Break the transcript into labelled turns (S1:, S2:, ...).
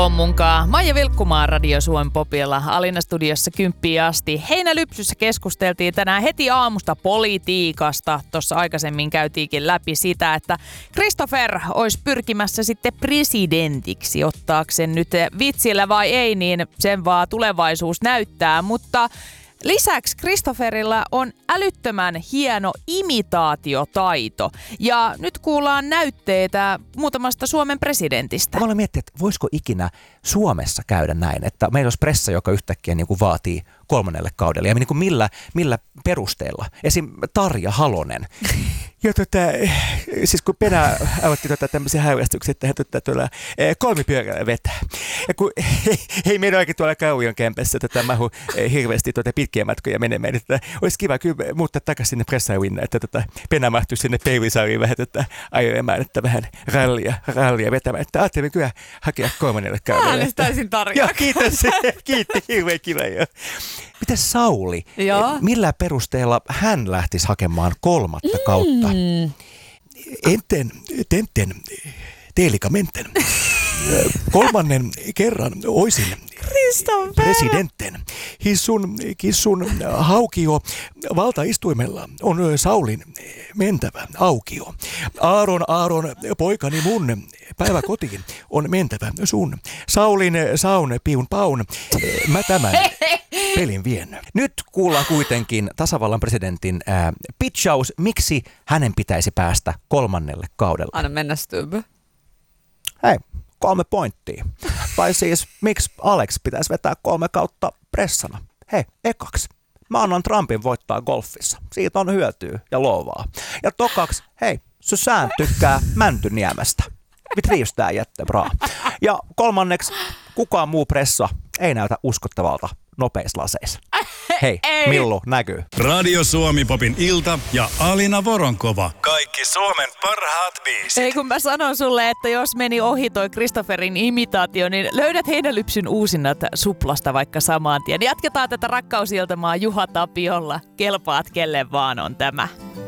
S1: On munkaan Maija Vilkkumaa Radio Suomen Popilla Alina-studiossa 10 asti. Heinälypsyssä keskusteltiin tänään heti aamusta politiikasta. Tuossa aikaisemmin käytiinkin läpi sitä, että Christopher olisi pyrkimässä sitten presidentiksi. Ottaako sen nyt vitsillä vai ei, niin sen vaan tulevaisuus näyttää. Mutta lisäksi Christopherilla on älyttömän hieno imitaatiotaito. Ja nyt kuullaan näytteitä muutamasta Suomen presidentistä.
S2: Mä olen miettinyt, että voisiko ikinä Suomessa käydä näin, että meillä olisi pressa, joka yhtäkkiä niin kuin vaatii 3. kaudelle. Ja niin kuin millä perusteella. Esim. Tarja Halonen. Ja siis kun Penä aloitti tämmöisiä häyrästyksiä, että tuolla kolmipyörällä vetää. Ja kun ei meidän oikein tuolla Kaujon kämpässä mahu hirveästi pitkiä matkoja menemään, että olisi kiva kyllä muuttaa takaisin sinne pressauinnan, että Penä mahtuisi sinne peilisariin vähän ajoimaan, että vähän rallia vetämään. Että ajattelin kyllä hakea 3. kaudelle.
S1: Äänestäisin Tarjaa.
S2: Joo, kiitti, hirveän kiva jo. Mitäs Sauli?
S1: Joo.
S2: Millä perusteella hän lähtisi hakemaan 3. kautta? Tenten, teelikamenten. 3. kerran oisin presidentten. Kissun haukio valtaistuimella on Saulin mentävä aukio. Aaron, poikani mun, päivä kotiin on mentävä sun. Saulin saun, piun paun, mä tämän pelin vien. Nyt kuullaan kuitenkin tasavallan presidentin pitchaus, miksi hänen pitäisi päästä 3. kaudella.
S3: Anna mennä Stubb.
S2: Hei, 3 pointtia. Tai siis, miksi Alex pitäisi vetää 3 kautta pressana? Hei, ekaksi. Mä annan Trumpin voittaa golfissa. Siitä on hyötyä ja lovaa. Ja tokaksi, hei, sään tykkää Mäntyniemestä. Vi trivs där jättebra. Ja 3, kukaan muu pressa ei näytä uskottavalta nopeissa laseissa. Hei, Millu näkyy.
S4: Radio Suomi Popin ilta ja Alina Voronkova. Kaikki Suomen parhaat biisit.
S1: Ei kun mä sanon sulle, että jos meni ohi toi Christopherin imitaatio, niin löydät Heinälypsyn uusinnat Suplasta vaikka saman tien. Jatketaan tätä rakkausiltamaa Juha Tapiolla. Kelpaat kelle vaan on tämä.